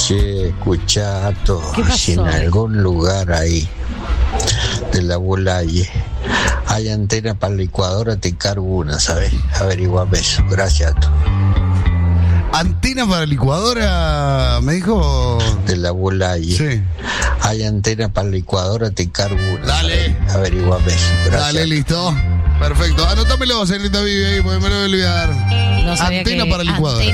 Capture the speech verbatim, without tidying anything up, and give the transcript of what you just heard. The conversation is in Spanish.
Che, escuchá, ¿Qué pasó? si en algún lugar ahí de la Bulaye hay antena para licuadora, te cargo una, ¿sabes? Averiguame eso. Gracias, Ato. ¿Antena para licuadora? Me dijo. De la Bulaye. Sí. Hay antena para licuadora, te cargo una. Dale. ¿sabes? Averiguame eso. Gracias. Dale, listo. Perfecto. Anotámelo, señorita Vivi, ahí, porque me lo voy a olvidar. No sabía Antena que para licuadora.